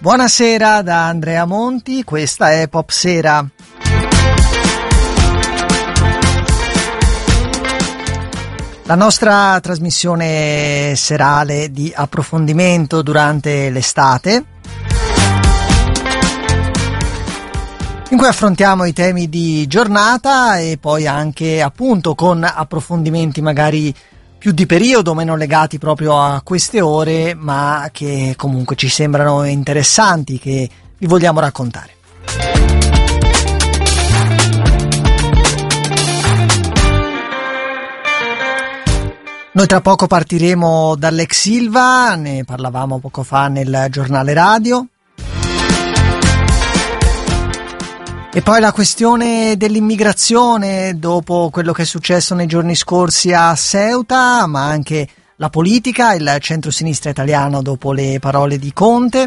Buonasera da Andrea Monti, questa è Popsera. La nostra trasmissione serale di approfondimento durante l'estate, in cui affrontiamo i temi di giornata e poi anche appunto con approfondimenti magari più di periodo, meno legati proprio a queste ore, ma che comunque ci sembrano interessanti, che vi vogliamo raccontare. Noi tra poco partiremo dall'ex Ilva, ne parlavamo poco fa nel giornale radio. E poi la questione dell'immigrazione dopo quello che è successo nei giorni scorsi a Ceuta, ma anche la politica, il centro-sinistra italiano dopo le parole di Conte.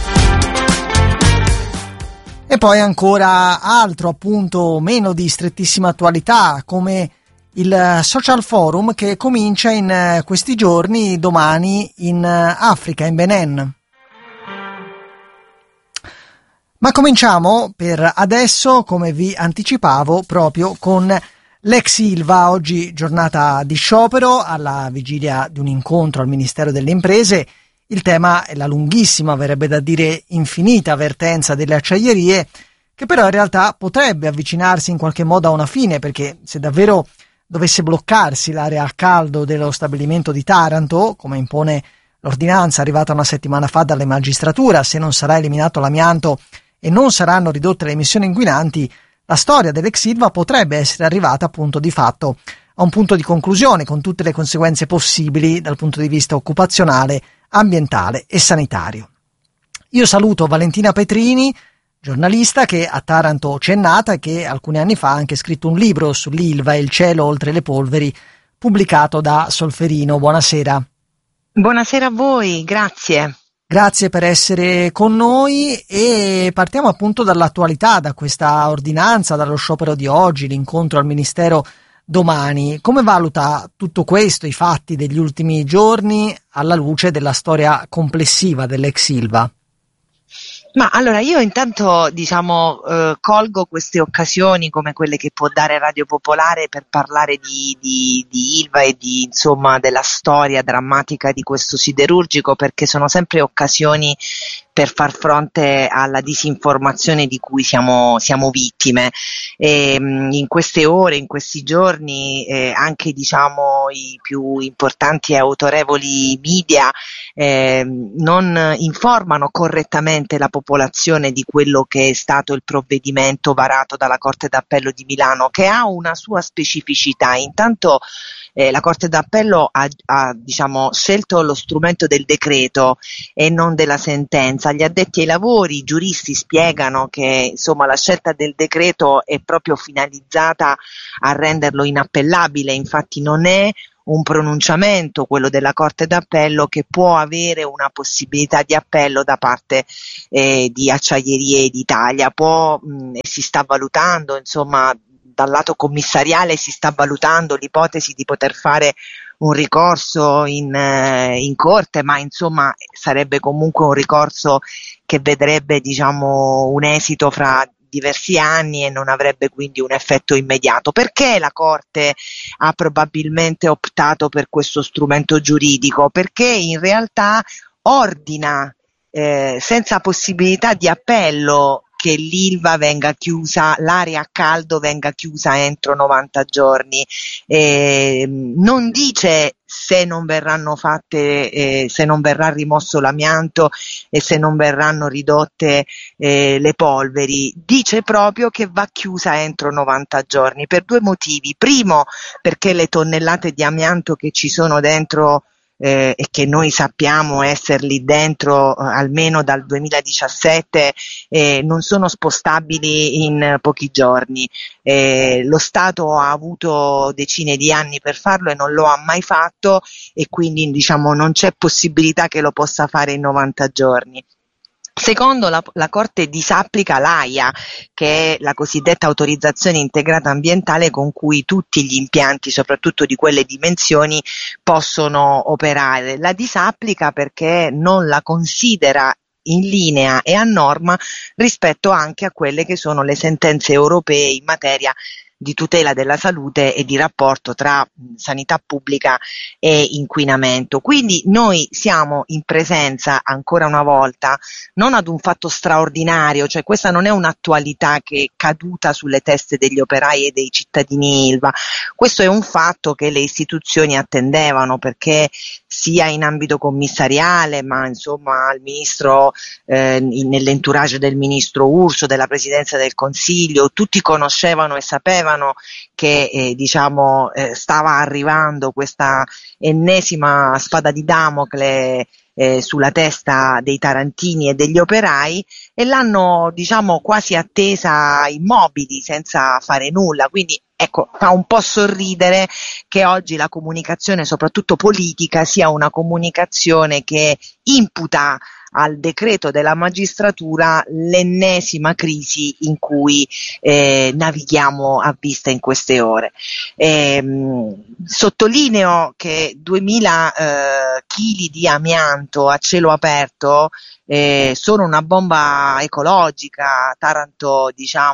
E poi ancora altro, appunto, meno di strettissima attualità, come il Social Forum che comincia in questi giorni, domani, in Africa, in Benin. Ma cominciamo per adesso, come vi anticipavo, proprio con l'ex Ilva. Oggi giornata di sciopero alla vigilia di un incontro al Ministero delle Imprese. Il tema è la lunghissima, verrebbe da dire infinita, vertenza delle acciaierie, che però in realtà potrebbe avvicinarsi in qualche modo a una fine, perché se davvero dovesse bloccarsi l'area a caldo dello stabilimento di Taranto, come impone l'ordinanza arrivata una settimana fa dalle magistratura, se non sarà eliminato l'amianto e non saranno ridotte le emissioni inquinanti, la storia dell'ex Ilva potrebbe essere arrivata appunto di fatto a un punto di conclusione, con tutte le conseguenze possibili dal punto di vista occupazionale, ambientale e sanitario. Io saluto Valentina Petrini, giornalista che a Taranto c'è nata e che alcuni anni fa ha anche scritto un libro sull'Ilva e il cielo oltre le polveri, pubblicato da Solferino. Buonasera. Buonasera a voi, grazie. Grazie per essere con noi e partiamo appunto dall'attualità, da questa ordinanza, dallo sciopero di oggi, l'incontro al Ministero domani. Come valuta tutto questo, i fatti degli ultimi giorni, alla luce della storia complessiva dell'ex Ilva? Ma allora io intanto colgo queste occasioni come quelle che può dare Radio Popolare per parlare di Ilva e della storia drammatica di questo siderurgico, perché sono sempre occasioni per far fronte alla disinformazione di cui siamo vittime. E in queste ore, in questi giorni, anche i più importanti e autorevoli media non informano correttamente la popolazione di quello che è stato il provvedimento varato dalla Corte d'Appello di Milano, che ha una sua specificità. Intanto la Corte d'Appello ha scelto lo strumento del decreto e non della sentenza. Gli addetti ai lavori, i giuristi spiegano che la scelta del decreto è proprio finalizzata a renderlo inappellabile, infatti non è un pronunciamento, quello della Corte d'Appello, che può avere una possibilità di appello da parte di Acciaierie d'Italia. Si sta valutando, dal lato commissariale si sta valutando l'ipotesi di poter fare un ricorso in corte, ma sarebbe comunque un ricorso che vedrebbe un esito fra diversi anni e non avrebbe quindi un effetto immediato. Perché la Corte ha probabilmente optato per questo strumento giuridico? Perché in realtà ordina senza possibilità di appello che l'Ilva venga chiusa, l'area a caldo venga chiusa entro 90 giorni. Non dice se non verranno fatte, se non verrà rimosso l'amianto e se non verranno ridotte le polveri, dice proprio che va chiusa entro 90 giorni per due motivi. Primo, perché le tonnellate di amianto che ci sono dentro e che noi sappiamo esserli dentro almeno dal 2017 non sono spostabili in pochi giorni. Lo Stato ha avuto decine di anni per farlo e non lo ha mai fatto, e quindi non c'è possibilità che lo possa fare in 90 giorni. Secondo, la Corte disapplica l'AIA, che è la cosiddetta autorizzazione integrata ambientale con cui tutti gli impianti, soprattutto di quelle dimensioni, possono operare. La disapplica perché non la considera in linea e a norma rispetto anche a quelle che sono le sentenze europee in materia di tutela della salute e di rapporto tra sanità pubblica e inquinamento. Quindi noi siamo in presenza, ancora una volta, non ad un fatto straordinario, cioè questa non è un'attualità che è caduta sulle teste degli operai e dei cittadini Ilva, questo è un fatto che le istituzioni attendevano, perché sia in ambito commissariale, ma insomma al ministro, nell'entourage del ministro Urso, della Presidenza del Consiglio, tutti conoscevano e sapevano che stava arrivando questa ennesima spada di Damocle sulla testa dei tarantini e degli operai, e l'hanno quasi attesa immobili senza fare nulla. Quindi ecco, fa un po' sorridere che oggi la comunicazione, soprattutto politica, sia una comunicazione che imputa al decreto della magistratura l'ennesima crisi in cui navighiamo a vista in queste ore. Sottolineo che 2000 chili di amianto a cielo aperto sono una bomba ecologica. Taranto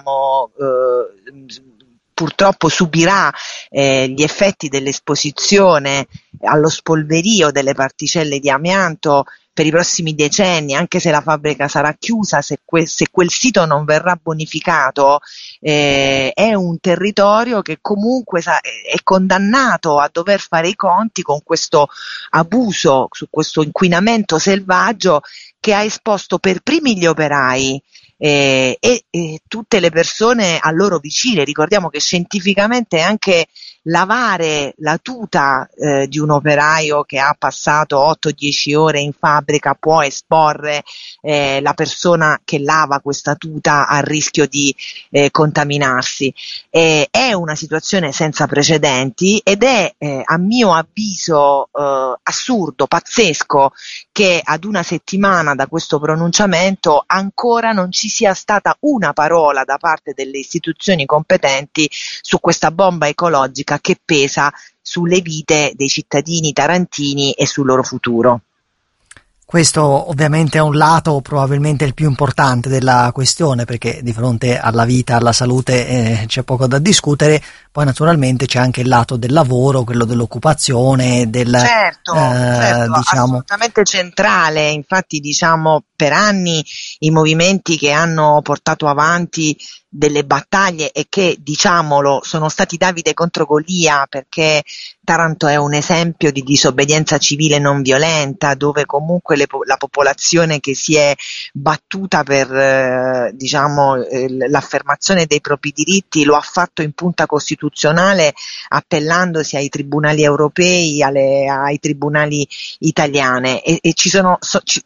purtroppo subirà gli effetti dell'esposizione allo spolverio delle particelle di amianto per i prossimi decenni, anche se la fabbrica sarà chiusa. Se quel sito non verrà bonificato, è un territorio che comunque è condannato a dover fare i conti con questo abuso, su questo inquinamento selvaggio che ha esposto per primi gli operai e tutte le persone a loro vicine. Ricordiamo che scientificamente anche lavare la tuta di un operaio che ha passato 8-10 ore in fabbrica può esporre la persona che lava questa tuta al rischio di contaminarsi. È una situazione senza precedenti ed è a mio avviso assurdo, pazzesco, che ad una settimana da questo pronunciamento ancora non ci sia stata una parola da parte delle istituzioni competenti su questa bomba ecologica che pesa sulle vite dei cittadini tarantini e sul loro futuro. Questo ovviamente è un lato probabilmente il più importante della questione, perché di fronte alla vita, alla salute c'è poco da discutere. Poi naturalmente c'è anche il lato del lavoro, quello dell'occupazione, certo, assolutamente centrale. Infatti per anni i movimenti che hanno portato avanti delle battaglie e che, diciamolo, sono stati Davide contro Golia, perché Taranto è un esempio di disobbedienza civile non violenta, dove comunque la popolazione che si è battuta per l'affermazione dei propri diritti lo ha fatto in punta costituzionale, appellandosi ai tribunali europei, ai tribunali italiani, e ci sono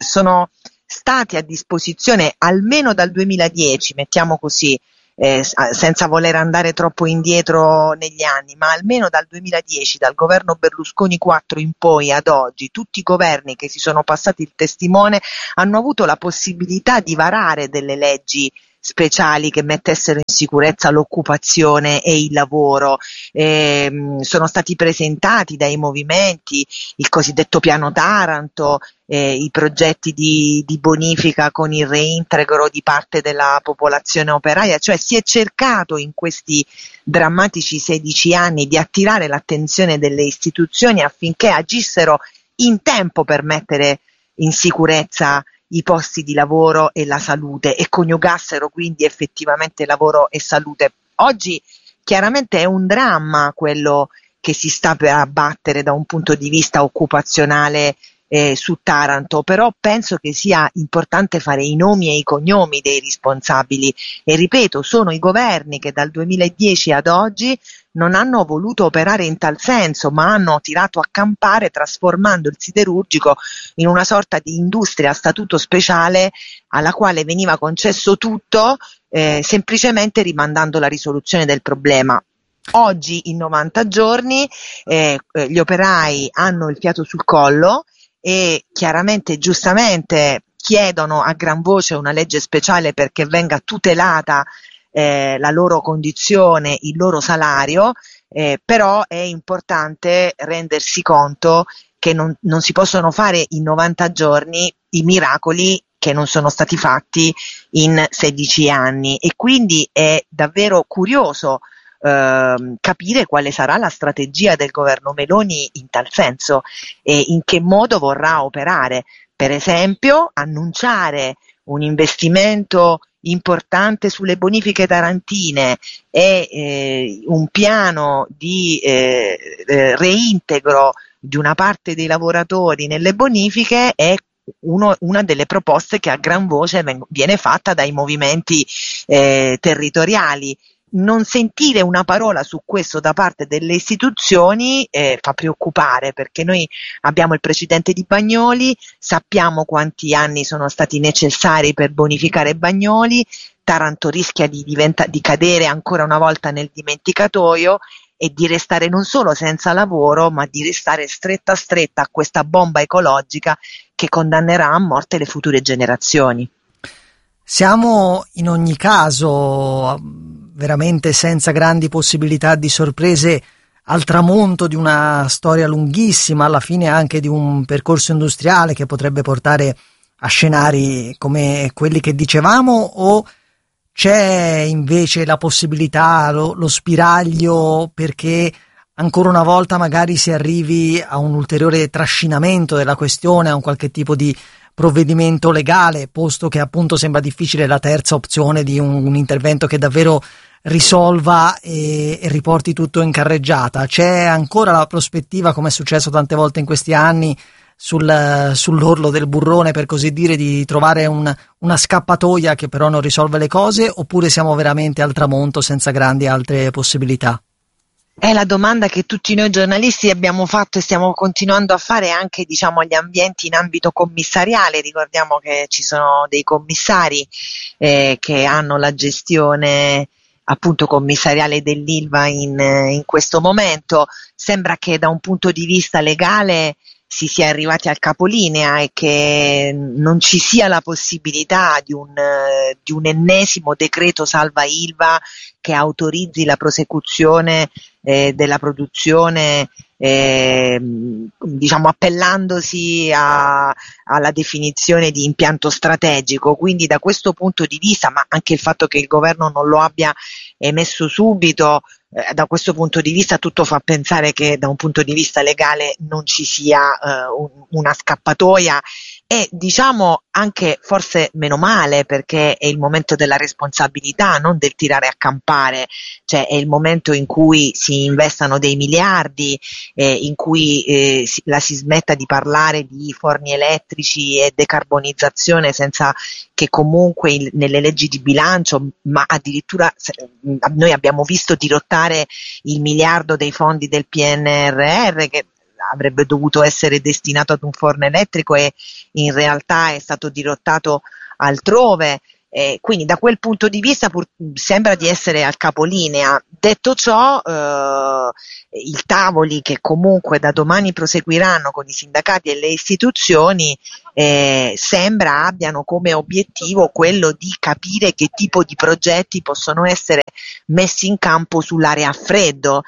stati a disposizione almeno dal 2010, mettiamo così, senza voler andare troppo indietro negli anni, ma almeno dal 2010, dal governo Berlusconi 4 in poi ad oggi, tutti i governi che si sono passati il testimone hanno avuto la possibilità di varare delle leggi speciali che mettessero in sicurezza l'occupazione e il lavoro. Sono stati presentati dai movimenti il cosiddetto piano Taranto, i progetti di bonifica con il reintegro di parte della popolazione operaia, cioè si è cercato in questi drammatici 16 anni di attirare l'attenzione delle istituzioni affinché agissero in tempo per mettere in sicurezza i posti di lavoro e la salute, e coniugassero quindi effettivamente lavoro e salute. Oggi chiaramente è un dramma quello che si sta per abbattere da un punto di vista occupazionale su Taranto, però penso che sia importante fare i nomi e i cognomi dei responsabili, e ripeto, sono i governi che dal 2010 ad oggi non hanno voluto operare in tal senso, ma hanno tirato a campare, trasformando il siderurgico in una sorta di industria a statuto speciale alla quale veniva concesso tutto, semplicemente rimandando la risoluzione del problema. Oggi, in 90 giorni, gli operai hanno il fiato sul collo e chiaramente, giustamente, chiedono a gran voce una legge speciale perché venga tutelata la loro condizione, il loro salario, però è importante rendersi conto che non si possono fare in 90 giorni i miracoli che non sono stati fatti in 16 anni, e quindi è davvero curioso capire quale sarà la strategia del governo Meloni in tal senso e in che modo vorrà operare. Per esempio, annunciare un investimento importante sulle bonifiche tarantine e un piano di reintegro di una parte dei lavoratori nelle bonifiche è una delle proposte che a gran voce viene fatta dai movimenti territoriali. Non sentire una parola su questo da parte delle istituzioni fa preoccupare, perché noi abbiamo il precedente di Bagnoli, sappiamo quanti anni sono stati necessari per bonificare Bagnoli, Taranto rischia di cadere ancora una volta nel dimenticatoio e di restare non solo senza lavoro, ma di restare stretta stretta a questa bomba ecologica che condannerà a morte le future generazioni. Siamo in ogni caso veramente senza grandi possibilità di sorprese al tramonto di una storia lunghissima, alla fine anche di un percorso industriale che potrebbe portare a scenari come quelli che dicevamo, o c'è invece la possibilità, lo spiraglio perché ancora una volta magari si arrivi a un ulteriore trascinamento della questione, a un qualche tipo di provvedimento legale, posto che appunto sembra difficile la terza opzione di un intervento che davvero risolva e riporti tutto in carreggiata? C'è ancora la prospettiva, come è successo tante volte in questi anni, sull'orlo del burrone, per così dire, di trovare una scappatoia che però non risolve le cose, oppure siamo veramente al tramonto senza grandi altre possibilità? È la domanda che tutti noi giornalisti abbiamo fatto e stiamo continuando a fare anche, diciamo, agli ambienti in ambito commissariale. Ricordiamo che ci sono dei commissari che hanno la gestione appunto commissariale dell'Ilva in questo momento. Sembra che da un punto di vista legale si sia arrivati al capolinea e che non ci sia la possibilità di un ennesimo decreto salva Ilva che autorizzi la prosecuzione della produzione, diciamo appellandosi alla definizione di impianto strategico. Quindi da questo punto di vista, ma anche il fatto che il governo non lo abbia emesso subito, da questo punto di vista tutto fa pensare che da un punto di vista legale non ci sia una scappatoia, e diciamo anche forse meno male, perché è il momento della responsabilità, non del tirare a campare, cioè è il momento in cui si investano dei miliardi, in cui si smetta di parlare di forni elettrici e decarbonizzazione senza che comunque nelle leggi di bilancio, ma addirittura noi abbiamo visto dirottare il miliardo dei fondi del PNRR che avrebbe dovuto essere destinato ad un forno elettrico e in realtà è stato dirottato altrove. Quindi da quel punto di vista sembra di essere al capolinea. Detto ciò, i tavoli che comunque da domani proseguiranno con i sindacati e le istituzioni sembra abbiano come obiettivo quello di capire che tipo di progetti possono essere messi in campo sull'area a freddo.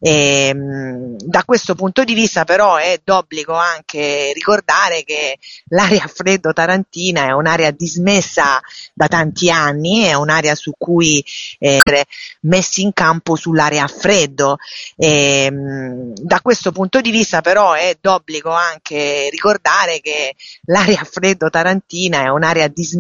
Da questo punto di vista però è d'obbligo anche ricordare che l'area a freddo tarantina è un'area dismessa da tanti anni, è un'area su cui messi in campo sull'area a freddo. Da questo punto di vista però è d'obbligo anche ricordare che l'area a freddo tarantina è un'area dismessa